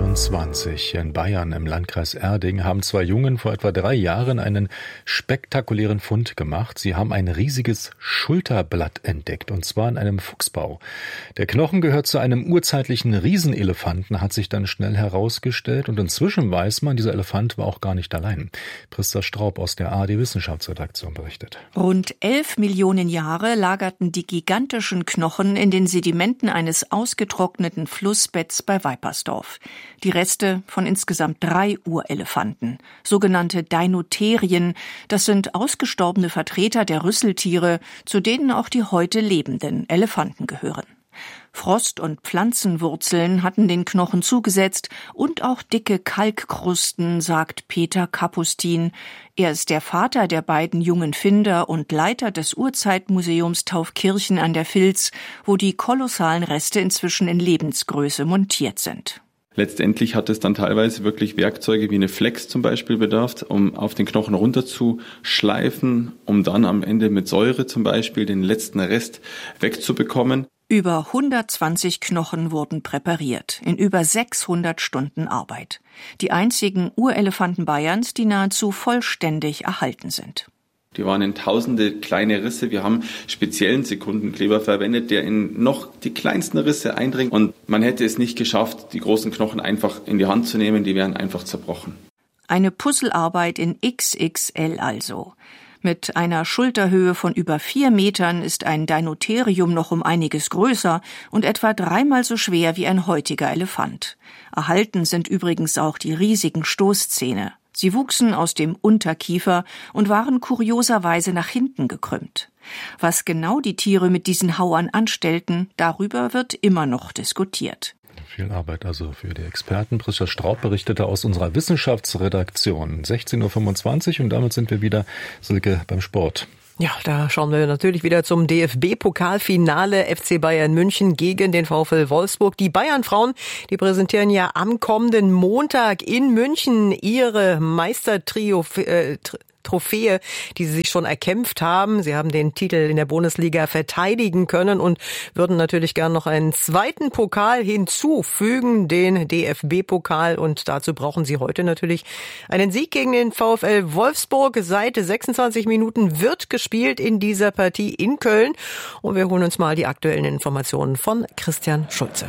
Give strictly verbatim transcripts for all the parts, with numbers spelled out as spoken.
einundzwanzig. In Bayern im Landkreis Erding haben zwei Jungen vor etwa drei Jahren einen spektakulären Fund gemacht. Sie haben ein riesiges Schulterblatt entdeckt, und zwar in einem Fuchsbau. Der Knochen gehört zu einem urzeitlichen Riesenelefanten, hat sich dann schnell herausgestellt. Und inzwischen weiß man, dieser Elefant war auch gar nicht allein. Priska Straub aus der A R D-Wissenschaftsredaktion berichtet. Rund elf Millionen Jahre lagerten die gigantischen Knochen in den Sedimenten eines ausgetrockneten Flussbetts bei Weipersdorf. Die Reste von insgesamt drei Urelefanten, sogenannte Deinotherium. Das sind ausgestorbene Vertreter der Rüsseltiere, zu denen auch die heute lebenden Elefanten gehören. Frost- und Pflanzenwurzeln hatten den Knochen zugesetzt und auch dicke Kalkkrusten, sagt Peter Kapustin. Er ist der Vater der beiden jungen Finder und Leiter des Urzeitmuseums Taufkirchen an der Vils, wo die kolossalen Reste inzwischen in Lebensgröße montiert sind. Letztendlich hat es dann teilweise wirklich Werkzeuge wie eine Flex zum Beispiel bedarf, um auf den Knochen runterzuschleifen, um dann am Ende mit Säure zum Beispiel den letzten Rest wegzubekommen. Über hundertzwanzig Knochen wurden präpariert, in über sechshundert Stunden Arbeit. Die einzigen Urelefanten Bayerns, die nahezu vollständig erhalten sind. Die waren in tausende kleine Risse. Wir haben speziellen Sekundenkleber verwendet, der in noch die kleinsten Risse eindringt. Und man hätte es nicht geschafft, die großen Knochen einfach in die Hand zu nehmen. Die wären einfach zerbrochen. Eine Puzzlearbeit in X X L also. Mit einer Schulterhöhe von über vier Metern ist ein Deinotherium noch um einiges größer und etwa dreimal so schwer wie ein heutiger Elefant. Erhalten sind übrigens auch die riesigen Stoßzähne. Sie wuchsen aus dem Unterkiefer und waren kurioserweise nach hinten gekrümmt. Was genau die Tiere mit diesen Hauern anstellten, darüber wird immer noch diskutiert. Viel Arbeit also für die Experten. Priska Straub berichtete aus unserer Wissenschaftsredaktion. sechzehn Uhr fünfundzwanzig und damit sind wir wieder, Silke, beim Sport. Ja, da schauen wir natürlich wieder zum D F B-Pokalfinale. F C Bayern München gegen den VfL Wolfsburg. Die Bayern-Frauen, die präsentieren ja am kommenden Montag in München ihre Meistertrio äh, Trophäe, die sie sich schon erkämpft haben. Sie haben den Titel in der Bundesliga verteidigen können und würden natürlich gern noch einen zweiten Pokal hinzufügen, den D F B-Pokal. Und dazu brauchen sie heute natürlich einen Sieg gegen den VfL Wolfsburg. Seit sechsundzwanzig Minuten wird gespielt in dieser Partie in Köln. Und wir holen uns mal die aktuellen Informationen von Christian Schulze.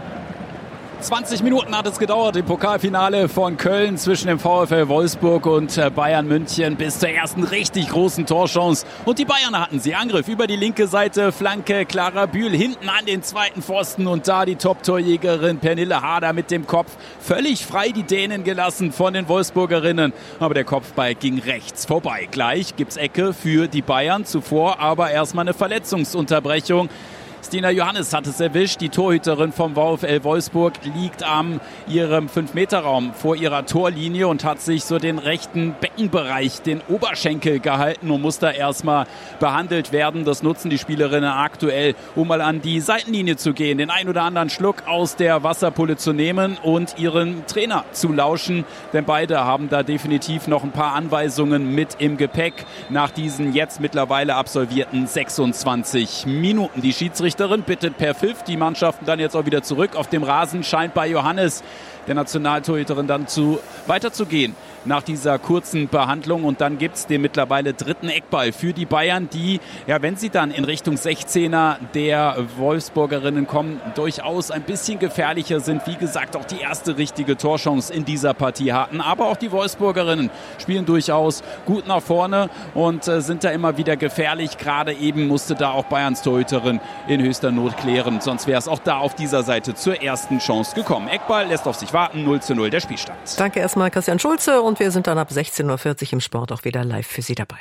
zwanzig Minuten hat es gedauert im Pokalfinale von Köln zwischen dem VfL Wolfsburg und Bayern München bis zur ersten richtig großen Torchance. Und die Bayern hatten sie. Angriff über die linke Seite, Flanke Clara Bühl hinten an den zweiten Pfosten und da die Top-Torjägerin Pernille Harder mit dem Kopf völlig frei die Dänen gelassen von den Wolfsburgerinnen. Aber der Kopfball ging rechts vorbei. Gleich gibt's Ecke für die Bayern. Zuvor aber erstmal eine Verletzungsunterbrechung. Stina Johannes hat es erwischt. Die Torhüterin vom VfL Wolfsburg liegt am ihrem fünf Meter Raum vor ihrer Torlinie und hat sich so den rechten Beckenbereich, den Oberschenkel gehalten und muss da erstmal behandelt werden. Das nutzen die Spielerinnen aktuell, um mal an die Seitenlinie zu gehen, den ein oder anderen Schluck aus der Wasserpulle zu nehmen und ihren Trainer zu lauschen. Denn beide haben da definitiv noch ein paar Anweisungen mit im Gepäck nach diesen jetzt mittlerweile absolvierten sechsundzwanzig Minuten. Die Schiedsrichter bittet per Pfiff die Mannschaften dann jetzt auch wieder zurück auf dem Rasen. Scheint bei Johannes, der Nationaltorhüterin, dann zu weiterzugehen nach dieser kurzen Behandlung. Und dann gibt's den mittlerweile dritten Eckball für die Bayern, die, ja, wenn sie dann in Richtung sechzehner der Wolfsburgerinnen kommen, durchaus ein bisschen gefährlicher sind. Wie gesagt, auch die erste richtige Torchance in dieser Partie hatten. Aber auch die Wolfsburgerinnen spielen durchaus gut nach vorne und äh, sind da immer wieder gefährlich. Gerade eben musste da auch Bayerns Torhüterin in höchster Not klären. Sonst wäre es auch da auf dieser Seite zur ersten Chance gekommen. Eckball lässt auf sich warten. null zu null der Spielstand. Danke erstmal Christian Schulze. Und wir sind dann ab sechzehn Uhr vierzig im Sport auch wieder live für Sie dabei.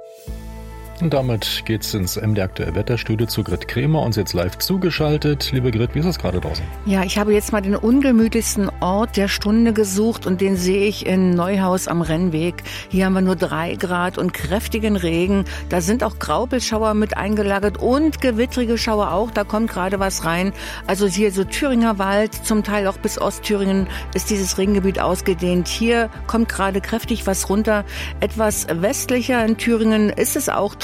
Und damit geht's ins M D Aktuell Wetterstudio zu Grit Kremer, uns jetzt live zugeschaltet. Liebe Grit, wie ist es gerade draußen? Ja, ich habe jetzt mal den ungemütlichsten Ort der Stunde gesucht und den sehe ich in Neuhaus am Rennweg. Hier haben wir nur drei Grad und kräftigen Regen. Da sind auch Graupelschauer mit eingelagert und gewittrige Schauer auch. Da kommt gerade was rein. Also hier so Thüringer Wald, zum Teil auch bis Ostthüringen ist dieses Regengebiet ausgedehnt. Hier kommt gerade kräftig was runter. Etwas westlicher in Thüringen ist es auch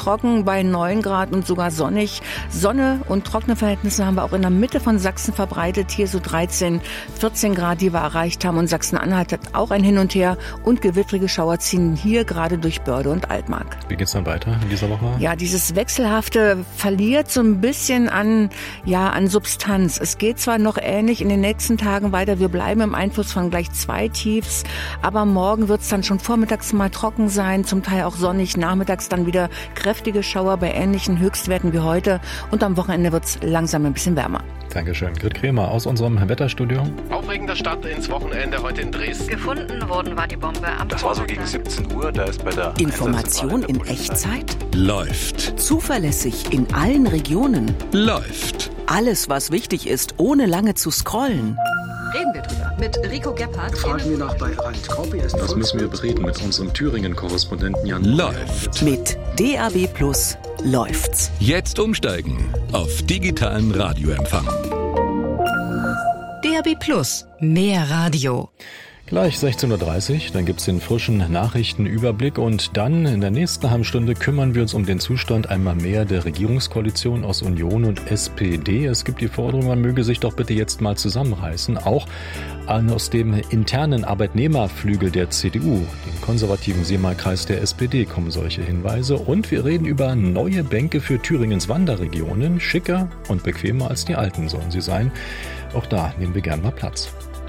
trocken bei neun Grad und sogar sonnig. Sonne und trockene Verhältnisse haben wir auch in der Mitte von Sachsen verbreitet. Hier so dreizehn, vierzehn Grad, die wir erreicht haben. Und Sachsen-Anhalt hat auch ein Hin und Her. Und gewittrige Schauer ziehen hier gerade durch Börde und Altmark. Wie geht's dann weiter in dieser Woche? Ja, dieses Wechselhafte verliert so ein bisschen an, ja, an Substanz. Es geht zwar noch ähnlich in den nächsten Tagen weiter. Wir bleiben im Einfluss von gleich zwei Tiefs. Aber morgen wird es dann schon vormittags mal trocken sein. Zum Teil auch sonnig. Nachmittags dann wieder kräftige Schauer bei ähnlichen Höchstwerten wie heute. Und am Wochenende wird es langsam ein bisschen wärmer. Dankeschön. Grit Kremer aus unserem Wetterstudio. Aufregender Start ins Wochenende heute in Dresden. Gefunden worden war die Bombe am Das war so gegen siebzehn Uhr, da ist bei der Information in Echtzeit? Läuft. Zuverlässig in allen Regionen? Läuft. Alles, was wichtig ist, ohne lange zu scrollen. Reden wir drüber mit Rico Gebhardt. Fragen wir noch bei Rand Kraupe. Das müssen wir bereden mit unserem Thüringen-Korrespondenten Jan. Läuft. Mit D A B Plus läuft's. Jetzt umsteigen auf digitalen Radioempfang. D A B Plus, mehr Radio. Gleich sechzehn Uhr dreißig, dann gibt's den frischen Nachrichtenüberblick und dann in der nächsten halben Stunde kümmern wir uns um den Zustand einmal mehr der Regierungskoalition aus Union und S P D. Es gibt die Forderung, man möge sich doch bitte jetzt mal zusammenreißen. Auch aus dem internen Arbeitnehmerflügel der C D U, dem konservativen Siemalkreis der S P D, kommen solche Hinweise. Und wir reden über neue Bänke für Thüringens Wanderregionen. Schicker und bequemer als die alten sollen sie sein. Auch da nehmen wir gern mal Platz.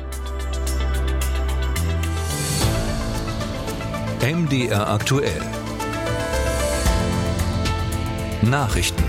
M D R aktuell. Nachrichten.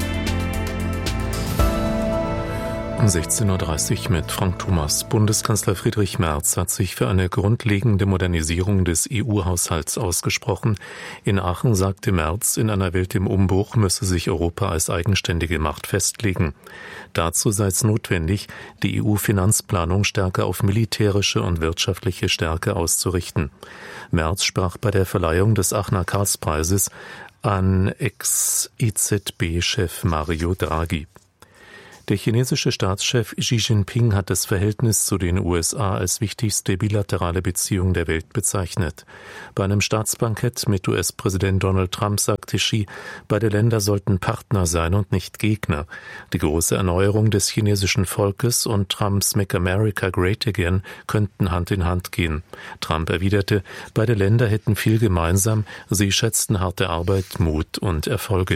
Um sechzehn Uhr dreißig mit Frank Thomas. Bundeskanzler Friedrich Merz hat sich für eine grundlegende Modernisierung des E U-Haushalts ausgesprochen. In Aachen sagte Merz, in einer Welt im Umbruch müsse sich Europa als eigenständige Macht festlegen. Dazu sei es notwendig, die E U-Finanzplanung stärker auf militärische und wirtschaftliche Stärke auszurichten. Merz sprach bei der Verleihung des Aachener Karlspreises an Ex-E Z B-Chef Mario Draghi. Der chinesische Staatschef Xi Jinping hat das Verhältnis zu den U S A als wichtigste bilaterale Beziehung der Welt bezeichnet. Bei einem Staatsbankett mit U S-Präsident Donald Trump sagte Xi, beide Länder sollten Partner sein und nicht Gegner. Die große Erneuerung des chinesischen Volkes und Trumps Make America Great Again könnten Hand in Hand gehen. Trump erwiderte, beide Länder hätten viel gemeinsam, sie schätzten harte Arbeit, Mut und Erfolge.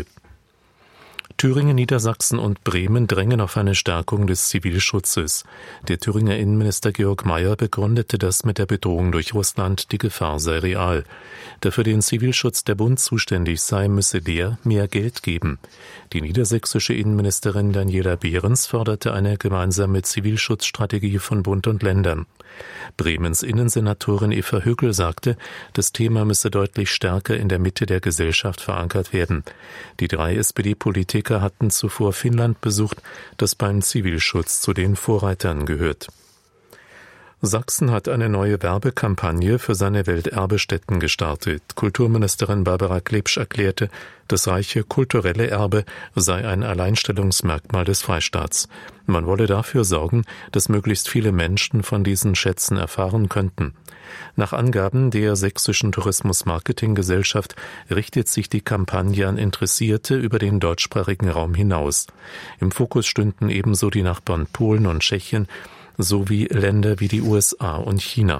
Thüringen, Niedersachsen und Bremen drängen auf eine Stärkung des Zivilschutzes. Der Thüringer Innenminister Georg Mayer begründete das mit der Bedrohung durch Russland, die Gefahr sei real. Da für den Zivilschutz der Bund zuständig sei, müsse der mehr Geld geben. Die niedersächsische Innenministerin Daniela Behrens forderte eine gemeinsame Zivilschutzstrategie von Bund und Ländern. Bremens Innensenatorin Eva Höckel sagte, das Thema müsse deutlich stärker in der Mitte der Gesellschaft verankert werden. Die drei S P D-Politiker hatten zuvor Finnland besucht, das beim Zivilschutz zu den Vorreitern gehört. Sachsen hat eine neue Werbekampagne für seine Welterbestätten gestartet. Kulturministerin Barbara Klepsch erklärte, das reiche kulturelle Erbe sei ein Alleinstellungsmerkmal des Freistaats. Man wolle dafür sorgen, dass möglichst viele Menschen von diesen Schätzen erfahren könnten. Nach Angaben der Sächsischen Tourismus-Marketing-Gesellschaft richtet sich die Kampagne an Interessierte über den deutschsprachigen Raum hinaus. Im Fokus stünden ebenso die Nachbarn Polen und Tschechien, sowie Länder wie die U S A und China.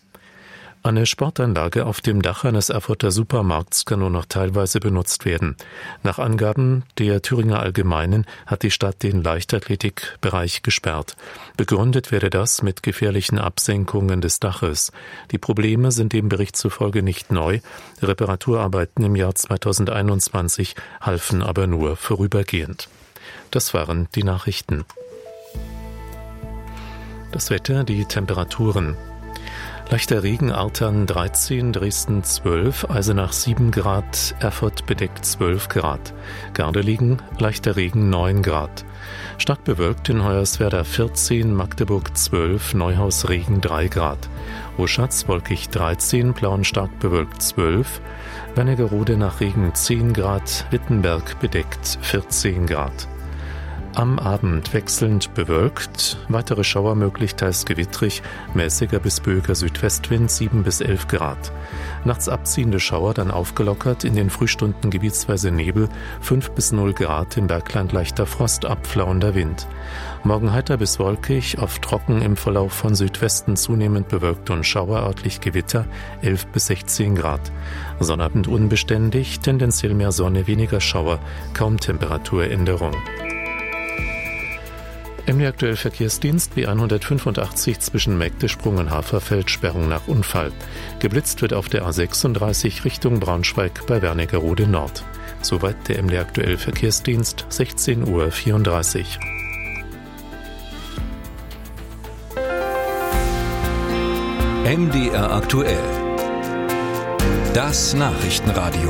Eine Sportanlage auf dem Dach eines Erfurter Supermarkts kann nur noch teilweise benutzt werden. Nach Angaben der Thüringer Allgemeinen hat die Stadt den Leichtathletikbereich gesperrt. Begründet werde das mit gefährlichen Absenkungen des Daches. Die Probleme sind dem Bericht zufolge nicht neu. Reparaturarbeiten im Jahr zweitausendeinundzwanzig halfen aber nur vorübergehend. Das waren die Nachrichten. Das Wetter, die Temperaturen. Leichter Regen, Artern dreizehn, Dresden zwölf, Eisenach sieben Grad, Erfurt bedeckt zwölf Grad. Gardelegen, leichter Regen neun Grad. Stark bewölkt in Hoyerswerda vierzehn, Magdeburg zwölf, Neuhaus Regen drei Grad. Oschatz wolkig dreizehn, Plauen stark bewölkt zwölf, Wernigerode nach Regen zehn Grad, Wittenberg bedeckt vierzehn Grad. Am Abend wechselnd bewölkt, weitere Schauer möglich, teils gewittrig, mäßiger bis böiger Südwestwind, sieben bis elf Grad. Nachts abziehende Schauer, dann aufgelockert, in den Frühstunden gebietsweise Nebel, fünf bis null Grad, im Bergland leichter Frost, abflauender Wind. Morgen heiter bis wolkig, oft trocken, im Verlauf von Südwesten zunehmend bewölkt und Schauer, örtlich Gewitter, elf bis sechzehn Grad. Sonnabend unbeständig, tendenziell mehr Sonne, weniger Schauer, kaum Temperaturänderung. M D aktuell Verkehrsdienst B hundertfünfundachtzig zwischen Mägdesprung und Haferfeld, Sperrung nach Unfall. Geblitzt wird auf der A sechsunddreißig Richtung Braunschweig bei Wernigerode Nord. Soweit der M D aktuell Verkehrsdienst, sechzehn Uhr vierunddreißig. M D R aktuell. Das Nachrichtenradio.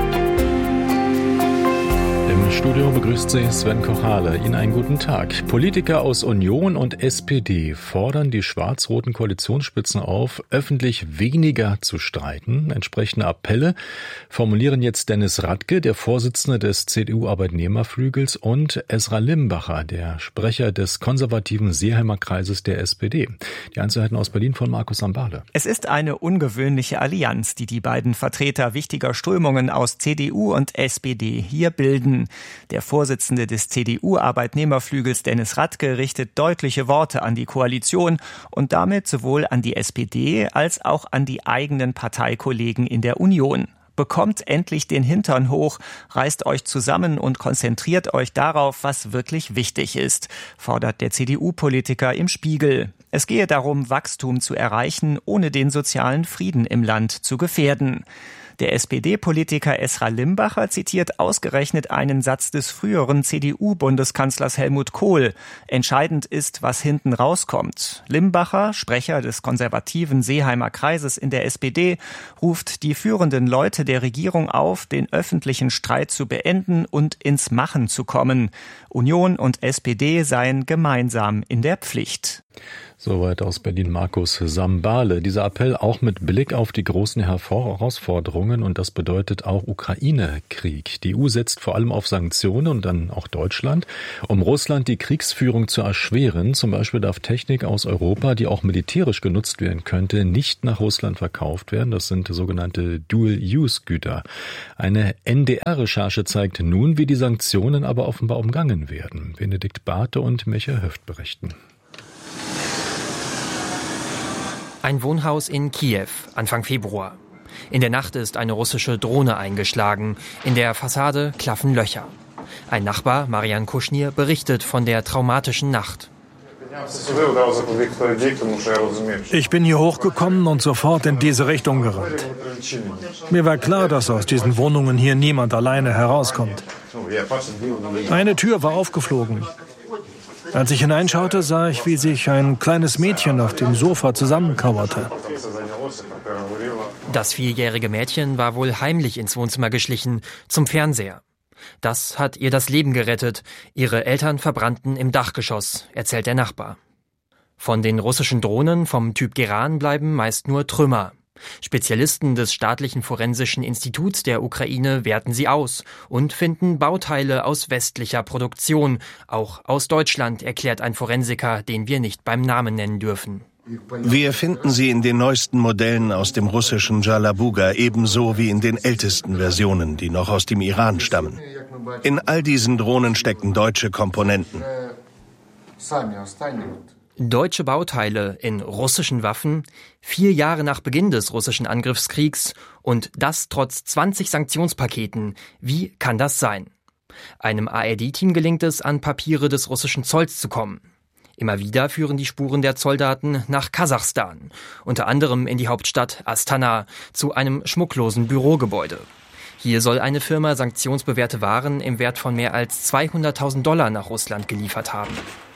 Im Studio begrüßt Sie Sven Kochale. Ihnen einen guten Tag. Politiker aus Union und S P D fordern die schwarz-roten Koalitionsspitzen auf, öffentlich weniger zu streiten. Entsprechende Appelle formulieren jetzt Dennis Radke, der Vorsitzende des C D U-Arbeitnehmerflügels, und Esra Limbacher, der Sprecher des konservativen Seeheimer Kreises der S P D. Die Einzelheiten aus Berlin von Markus Sambale. Es ist eine ungewöhnliche Allianz, die die beiden Vertreter wichtiger Strömungen aus C D U und S P D hier bilden. Der Vorsitzende des C D U-Arbeitnehmerflügels Dennis Radke richtet deutliche Worte an die Koalition und damit sowohl an die S P D als auch an die eigenen Parteikollegen in der Union. Bekommt endlich den Hintern hoch, reißt euch zusammen und konzentriert euch darauf, was wirklich wichtig ist, fordert der C D U-Politiker im Spiegel. Es gehe darum, Wachstum zu erreichen, ohne den sozialen Frieden im Land zu gefährden. Der S P D-Politiker Esra Limbacher zitiert ausgerechnet einen Satz des früheren C D U-Bundeskanzlers Helmut Kohl. Entscheidend ist, was hinten rauskommt. Limbacher, Sprecher des konservativen Seeheimer Kreises in der S P D, ruft die führenden Leute der Regierung auf, den öffentlichen Streit zu beenden und ins Machen zu kommen. Union und S P D seien gemeinsam in der Pflicht. Soweit aus Berlin Markus Sambale. Dieser Appell auch mit Blick auf die großen Herausforderungen, und das bedeutet auch Ukraine-Krieg. Die E U setzt vor allem auf Sanktionen und dann auch Deutschland, um Russland die Kriegsführung zu erschweren. Zum Beispiel darf Technik aus Europa, die auch militärisch genutzt werden könnte, nicht nach Russland verkauft werden. Das sind sogenannte Dual-Use-Güter. Eine N D R-Recherche zeigt nun, wie die Sanktionen aber offenbar umgangen werden. Benedikt Barthe und Michael Höft berichten. Ein Wohnhaus in Kiew, Anfang Februar. In der Nacht ist eine russische Drohne eingeschlagen. In der Fassade klaffen Löcher. Ein Nachbar, Marian Kuschnir, berichtet von der traumatischen Nacht. Ich bin hier hochgekommen und sofort in diese Richtung gerannt. Mir war klar, dass aus diesen Wohnungen hier niemand alleine herauskommt. Eine Tür war aufgeflogen. Als ich hineinschaute, sah ich, wie sich ein kleines Mädchen auf dem Sofa zusammenkauerte. Das vierjährige Mädchen war wohl heimlich ins Wohnzimmer geschlichen, zum Fernseher. Das hat ihr das Leben gerettet. Ihre Eltern verbrannten im Dachgeschoss, erzählt der Nachbar. Von den russischen Drohnen vom Typ Geran bleiben meist nur Trümmer. Spezialisten des Staatlichen Forensischen Instituts der Ukraine werten sie aus und finden Bauteile aus westlicher Produktion, auch aus Deutschland, erklärt ein Forensiker, den wir nicht beim Namen nennen dürfen. Wir finden sie in den neuesten Modellen aus dem russischen Jalabuga, ebenso wie in den ältesten Versionen, die noch aus dem Iran stammen. In all diesen Drohnen stecken deutsche Komponenten. Deutsche Bauteile in russischen Waffen, vier Jahre nach Beginn des russischen Angriffskriegs, und das trotz zwanzig Sanktionspaketen. Wie kann das sein? Einem A R D-Team gelingt es, an Papiere des russischen Zolls zu kommen. Immer wieder führen die Spuren der Zolldaten nach Kasachstan, unter anderem in die Hauptstadt Astana, zu einem schmucklosen Bürogebäude. Hier soll eine Firma sanktionsbewährte Waren im Wert von mehr als zweihunderttausend Dollar nach Russland geliefert haben.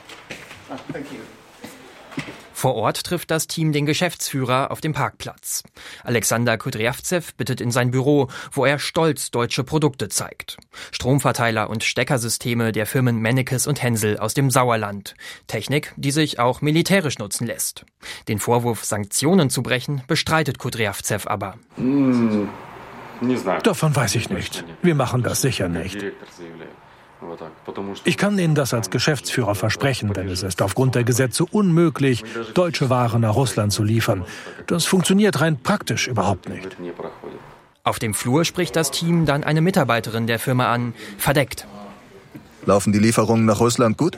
Vor Ort trifft das Team den Geschäftsführer auf dem Parkplatz. Alexander Kudryavtsev bittet in sein Büro, wo er stolz deutsche Produkte zeigt. Stromverteiler und Steckersysteme der Firmen Mennekes und Hensel aus dem Sauerland. Technik, die sich auch militärisch nutzen lässt. Den Vorwurf, Sanktionen zu brechen, bestreitet Kudryavtsev aber. Davon weiß ich nicht. Wir machen das sicher nicht. Ich kann Ihnen das als Geschäftsführer versprechen, denn es ist aufgrund der Gesetze unmöglich, deutsche Ware nach Russland zu liefern. Das funktioniert rein praktisch überhaupt nicht. Auf dem Flur spricht das Team dann eine Mitarbeiterin der Firma an, verdeckt. Laufen die Lieferungen nach Russland gut?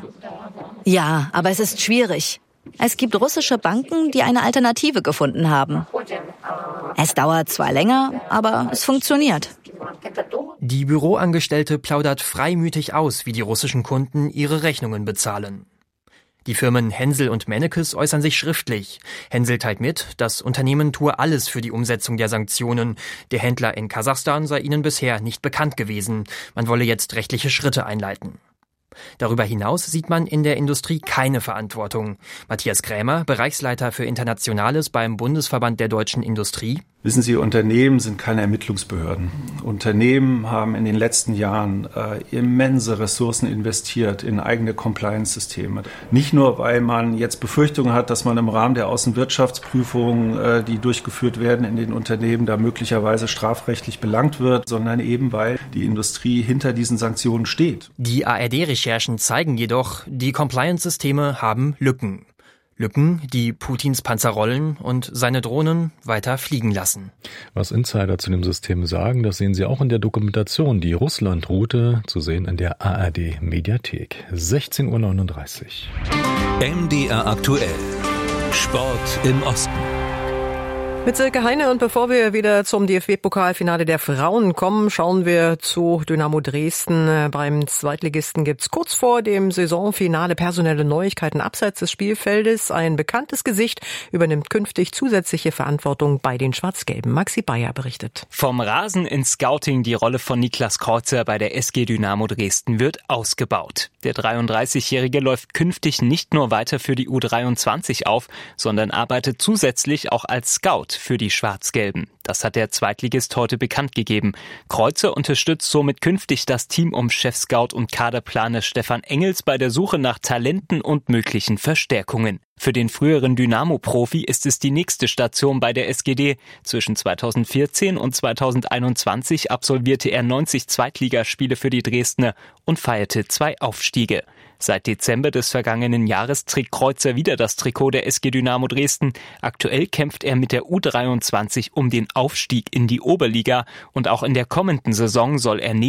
Ja, aber es ist schwierig. Es gibt russische Banken, die eine Alternative gefunden haben. Es dauert zwar länger, aber es funktioniert. Die Büroangestellte plaudert freimütig aus, wie die russischen Kunden ihre Rechnungen bezahlen. Die Firmen Henselt und Mennekes äußern sich schriftlich. Henselt teilt mit, das Unternehmen tue alles für die Umsetzung der Sanktionen. Der Händler in Kasachstan sei ihnen bisher nicht bekannt gewesen. Man wolle jetzt rechtliche Schritte einleiten. Darüber hinaus sieht man in der Industrie keine Verantwortung. Matthias Krämer, Bereichsleiter für Internationales beim Bundesverband der deutschen Industrie. Wissen Sie, Unternehmen sind keine Ermittlungsbehörden. Unternehmen haben in den letzten Jahren äh, immense Ressourcen investiert in eigene Compliance-Systeme. Nicht nur, weil man jetzt Befürchtungen hat, dass man im Rahmen der Außenwirtschaftsprüfungen, äh, die durchgeführt werden in den Unternehmen, da möglicherweise strafrechtlich belangt wird, sondern eben, weil die Industrie hinter diesen Sanktionen steht. Die A R D-Recherchen zeigen jedoch, die Compliance-Systeme haben Lücken. Lücken, die Putins Panzerrollen und seine Drohnen weiter fliegen lassen. Was Insider zu dem System sagen, das sehen Sie auch in der Dokumentation, die Russland-Route, zu sehen in der A R D-Mediathek. sechzehn Uhr neununddreißig. M D R aktuell. Sport im Osten. Mit Silke Heine, und bevor wir wieder zum D F B-Pokalfinale der Frauen kommen, schauen wir zu Dynamo Dresden. Beim Zweitligisten gibt's kurz vor dem Saisonfinale personelle Neuigkeiten abseits des Spielfeldes. Ein bekanntes Gesicht übernimmt künftig zusätzliche Verantwortung bei den Schwarz-Gelben. Maxi Bayer berichtet. Vom Rasen ins Scouting, die Rolle von Niklas Kreuzer bei der S G Dynamo Dresden wird ausgebaut. Der dreiunddreißigjährige läuft künftig nicht nur weiter für die U dreiundzwanzig auf, sondern arbeitet zusätzlich auch als Scout für die Schwarz-Gelben. Das hat der Zweitligist heute bekannt gegeben. Kreuzer unterstützt somit künftig das Team um Chefscout und Kaderplaner Stefan Engels bei der Suche nach Talenten und möglichen Verstärkungen. Für den früheren Dynamo-Profi ist es die nächste Station bei der S G D. Zwischen zweitausendvierzehn und zweitausendeinundzwanzig absolvierte er neunzig Zweitligaspiele für die Dresdner und feierte zwei Aufstiege. Seit Dezember des vergangenen Jahres trägt Kreuzer wieder das Trikot der S G Dynamo Dresden. Aktuell kämpft er mit der U dreiundzwanzig um den Aufstieg in die Oberliga, und auch in der kommenden Saison soll er